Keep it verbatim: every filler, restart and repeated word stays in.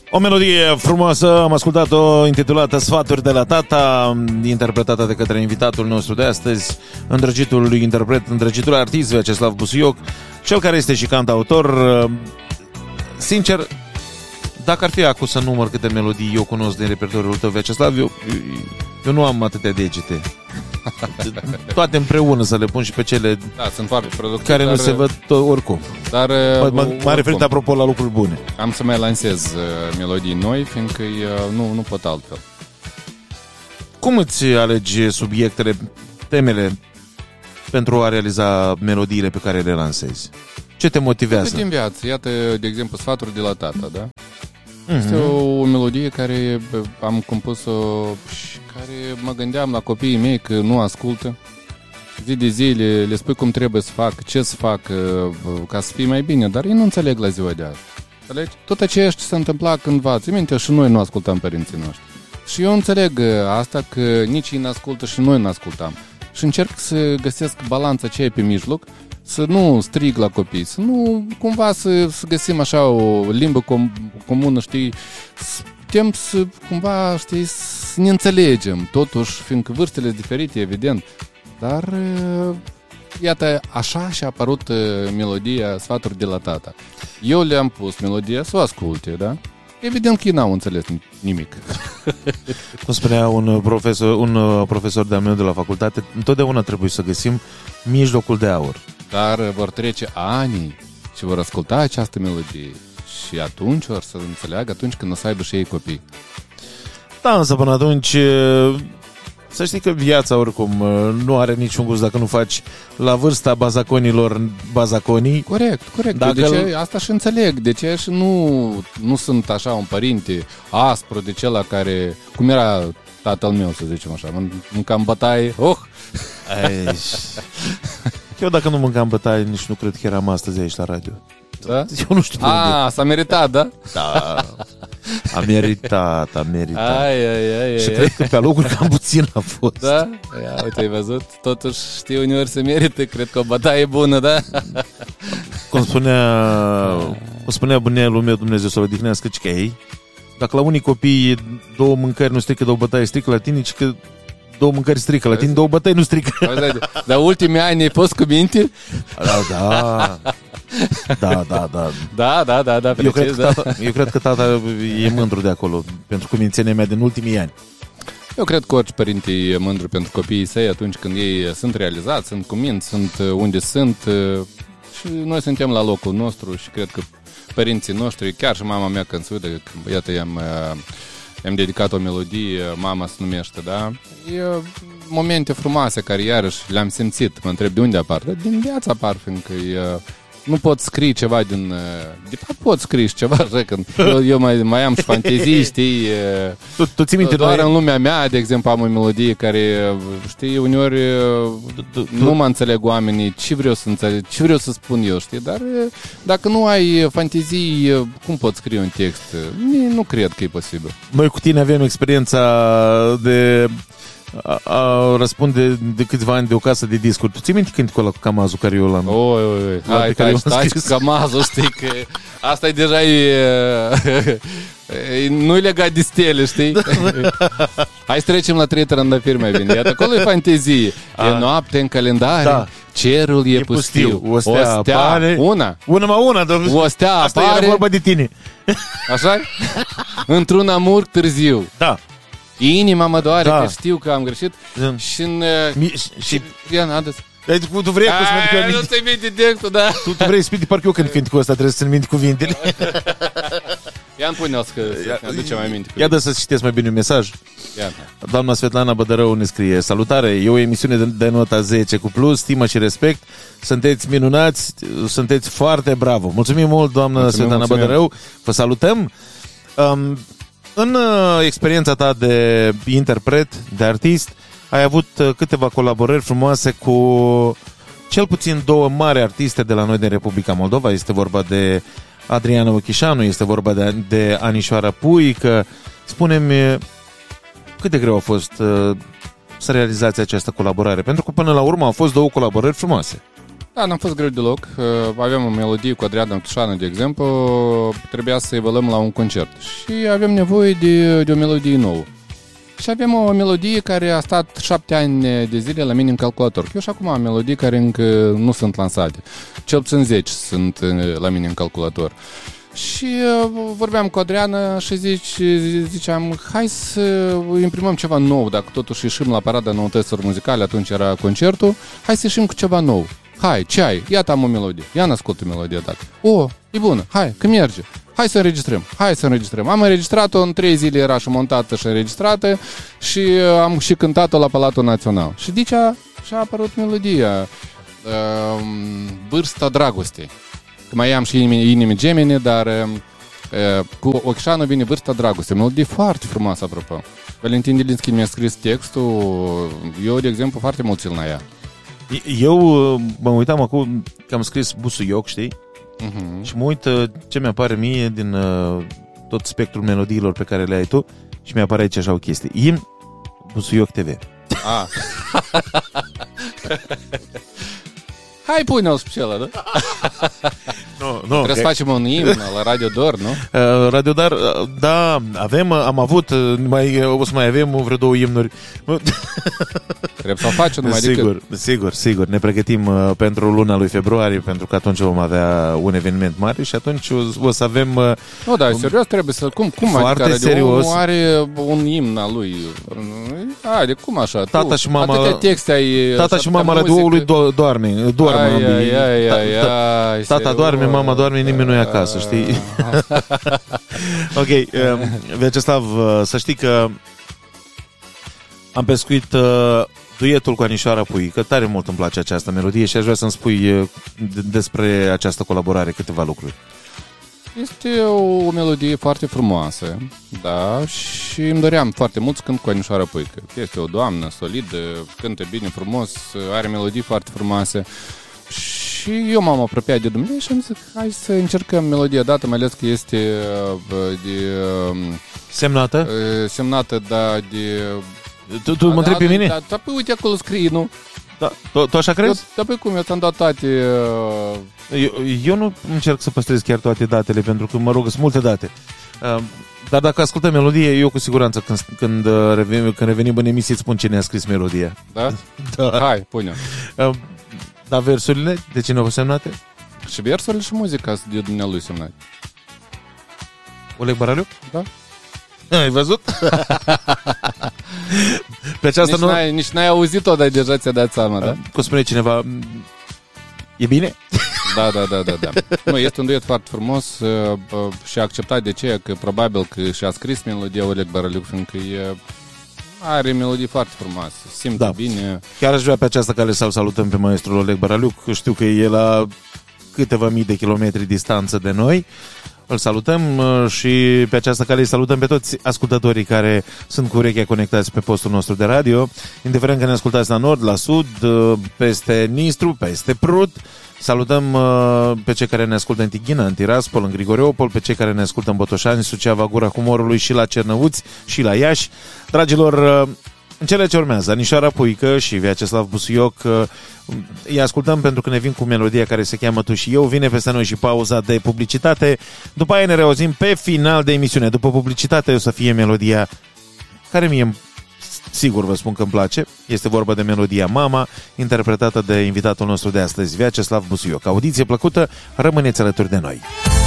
O melodie frumoasă, am ascultat-o, intitulată Sfaturi de la tata, interpretată de către invitatul nostru de astăzi, îndrăgitul interpret, îndrăgitul artist Vyacheslav Busuioc, cel care este și cantautor. Sincer, dacă ar fi acum să număr câte melodii eu cunosc din repertoriul tău, Vyacheslav, eu, eu nu am atâtea degete. Toate împreună să le pun și pe cele da, sunt foarte productive, care dar, nu se văd tot, oricum. Dar m-am referit apropo la lucruri bune. Am să mai lansez uh, melodii noi, fiindcă uh, nu, nu pot altfel. Cum îți alegi subiectele, temele pentru a realiza melodiile pe care le lansezi? Ce te motivează? Din viață, iată, de exemplu, Sfaturi de la tata, da? Mm-hmm. Este o, o melodie care am compus-o și care mă gândeam la copiii mei că nu ascultă. Zi de zi le, le spui cum trebuie să fac, ce să fac ca să fie mai bine, dar ei nu înțeleg la ziua de azi. Înțelegi? Tot aceea ce se întâmpla cândva, ți minte, și noi nu ascultam părinții noștri. Și eu înțeleg asta că nici ei nu ascultă și noi nu ascultam. Și încerc să găsesc balanța aceea pe mijloc, să nu strig la copii, să nu cumva să, să găsim așa o limbă com- comună, știi, să putem să cumva, știi, să ne înțelegem, totuși, fiindcă vârstele sunt diferite, evident, dar iată, așa și-a apărut melodia Sfaturi de la tata. Eu le-am pus melodia să o asculte, da? Evident că ei n-au înțeles nimic. Cum spunea un profesor, un profesor de-al meu de la facultate, întotdeauna trebuie să găsim mijlocul de aur. Dar vor trece ani și vor asculta această melodie și atunci vor să înțeleagă, atunci când o să aibă și ei copii. Da, însă până atunci să știi că viața oricum nu are niciun gust dacă nu faci la vârsta bazaconilor bazaconii. Corect, corect. Dacă... De ce? Asta și înțeleg. De ce și nu, nu sunt așa un părinte aspru de cela care, cum era tatăl meu, să zicem așa, mâncam bătaie, oh! Eu dacă nu mâncam bătaie, nici nu cred că eram astăzi aici la radio. Da? Eu nu știu. A, s-a meritat, da? Da. A meritat, a meritat. Ai, ai, ai, și ai, cred că pe alocuri cam puțin a fost. Da? Ia, uite, ai văzut? Totuși, știi, uneori se merită. Cred că o bătaie bună, da? Cum spunea, cum spunea bunelul meu, Dumnezeu să-l odihnească, că ei, dacă la unii copii două mâncări nu strică, două bătaie strică, la tine, că două mâncări strică, la tine două bătăi nu strică. Dar ultimii ani ai fost cu minte? Da, da. Da, da, da. Da, da, da, da, eu, cred că tata, eu cred că tata e mândru de acolo pentru cumințenia mea din ultimii ani. Eu cred că orice părinte e mândru pentru copiii săi atunci când ei sunt realizați, sunt cuminți, sunt unde sunt și noi suntem la locul nostru și cred că părinții noștri, chiar și mama mea când se uită, iată, i-am, i-am dedicat o melodie, Mama se numește, da? E momente frumoase care iarăși le-am simțit, mă întreb de unde apar, din viața apar, fiindcă e... Nu pot scrie ceva din... De fapt pot scrie ceva așa, când eu, eu mai, mai am și fantezii, știi? Tu, tu ții minte, doar noi... în lumea mea, de exemplu, am o melodie care, știi, uneori tu, tu, tu... nu mă înțeleg oamenii ce vreau să înțeleg, ce vreau să spun eu, știi? Dar dacă nu ai fantezii, cum poți scrie un text? Nu cred că e posibil. Noi cu tine avem experiența de... A, a răspunde de câțiva ani de o casă de discuri. Tu ții minte cântecul ăla cu Camazul care eu l-am? Oi, oi, oi. Hai, hai, stai cu Camazul, știi că asta e deja e, e, nu-i legat de stele, știi? Hai să trecem la trei trandafiri mai bine. Iată, acolo e fantezie. A. E noapte în calendar, da. Cerul e, e pustiu. pustiu. O stea, o stea apare. Una. Una mă una. Dar... O stea asta apare. Asta e vorba de tine. Așa? Într-un amur târziu. Da. Inima mă doare, da. Că știu că am greșit. Da. Și în... Mi, și... Ian, adu-ți. Tu, tu vrei că să minte. Nu ți-ai minte textul, da. Tu, tu vrei să spui de parcă eu când fiind cu ăsta trebuie să-ți minte cuvintele. Ia-mi pune-o să ne aduce mai minte. Ia dă să citesc mai bine un mesaj. Ia. Doamna Svetlana Bădărău ne scrie: salutare, e o emisiune de, de nota zece cu plus, stimă și respect. Sunteți minunați, sunteți foarte bravo. Mulțumim mult, doamna mulțumim, Svetlana mulțumim. Bădărău. Vă salutăm. Um, În uh, experiența ta de interpret, de artist, ai avut uh, câteva colaborări frumoase cu cel puțin două mari artiste de la noi din Republica Moldova. Este vorba de Adriana Ochișanu, este vorba de, de Anișoara Puică. Spune-mi, cât de greu a fost uh, să realizați această colaborare? Pentru că până la urmă au fost două colaborări frumoase. Da, n-am fost greu deloc. Aveam o melodie cu Adriana Mătușanu, de exemplu, trebuia să evaluăm la un concert și avem nevoie de, de o melodie nouă. Și avem o melodie care a stat șapte ani de zile la mine în calculator. Eu și acum am melodii care încă nu sunt lansate. Cel puțin zece sunt la mine în calculator. Și vorbeam cu Adriana și zici, ziceam, hai să imprimăm ceva nou, dacă totuși ieșim la parada noutăților muzicale, atunci era concertul, hai să ieșim cu ceva nou. Hai, ce ai? Iată am o melodie. Ia n-ascultă melodia dată. O, e bună, hai, că merge. Hai să înregistrăm, hai să înregistrăm. Am înregistrat-o, în trei zile era și montată și înregistrată și am și cântat-o la Palatul Național. Și de aceea și-a apărut melodia uh, Vârsta dragostei. Că mai am și inimi, inimi gemene, dar uh, cu Ochișanu vine Vârsta dragostei. Melodie foarte frumoasă, apropo. Valentin Dilinski mi-a scris textul, eu, de exemplu, foarte mult țin la ea. Eu mă uitam acum că am scris Busuioc, știi? Uh-huh. Și mă uit ce mi-apare mie din uh, tot spectrul melodiilor pe care le ai tu și mi-apare aici așa o chestie. Imn Busuioc T V. Ah. Hai, pune-o pe ăla, da? No, no, Trebuie okay. să facem un imn la Radio Dor, nu? Uh, Radio Dor, uh, da, avem, am avut, uh, mai, o să mai avem vreo două imnuri. Trebuie să o facem numai sigur, decât. Sigur, sigur. Ne pregătim uh, pentru luna lui februarie, pentru că atunci vom avea un eveniment mare și atunci o, o să avem... Uh, nu, da, serios trebuie să... Cum, cum foarte adică serios. Omul are un imn al lui. Haide, cum așa? Tata tu, și mama... Atâtea texte ai... Tata și mama radioului do- doarme. Doarme. Ai, ai, ai, ai, ai, Tata doarme, mama doarme, nimeni nu e acasă, știi? Ok, Vyacheslav, să știi că am pescuit uh, duetul cu Anișoara Pui, că tare mult îmi place această melodie și aș vrea să-mi spui uh, despre această colaborare câteva lucruri. Este o melodie foarte frumoasă, da, și îmi doream foarte mult să cânt cu Anișoara Pui, că este o doamnă solidă, cântă bine, frumos, are melodii foarte frumoase. Și eu m-am apropiat de Dumnezeu și am zis, hai să încercăm melodia dată, mai ales că este de... Semnată? Semnată, da, de... Tu, tu mă întrebi pe mine? Da, da, păi uite acolo scrie, nu? Da, tu, tu așa crezi? Da, păi cum, eu ți-am dat toate... Eu, eu nu încerc să păstrez chiar toate datele, pentru că, mă rog, sunt multe date. Dar dacă ascultăm melodie, eu cu siguranță când, când, revenim, când revenim în emisie îți spun cine a scris melodia. Da? Da. Hai, pune-o. Dar versurile, de cine au fost semnate? Și versurile și muzica sunt de dumnealui semnate. Oleg Baraliuc? Da. Ai văzut? Pe aceasta nici, nu... n-ai, nici n-ai auzit-o, dar deja ți-a dat seama, da? Cum spune cineva, e bine? Da, da, da, da, da. Nu, este un duet foarte frumos uh, uh, și a acceptat de ce, că probabil că și-a scris melodia Oleg Baraliuc, fiindcă e... Are melodii foarte frumoase, simte da. Bine. Chiar aș vrea pe această cale să-l salutăm pe maestrul Oleg Baraliuc. Știu că e la câteva mii de kilometri distanță de noi. Îl salutăm și pe această cale îi salutăm pe toți ascultătorii care sunt cu urechea conectați pe postul nostru de radio. Indiferent că ne ascultați la nord, la sud, peste Nistru, peste Prut. Salutăm pe cei care ne ascultă în Tighina, în Tiraspol, în Grigoreopol, pe cei care ne ascultă în Botoșani, Suceava, Gura Humorului și la Cernăuți și la Iași. Dragilor, în cele ce urmează, Anișoara Puică și Vyacheslav Busuioc, îi ascultăm pentru că ne vin cu melodia care se cheamă Tu și eu, vine peste noi și pauza de publicitate. După aia ne reauzim pe final de emisiune. După publicitate o să fie melodia care mie sigur vă spun că îmi place. Este vorba de melodia Mama, interpretată de invitatul nostru de astăzi, Vyacheslav Busuioc. Audiție plăcută, rămâneți alături de noi.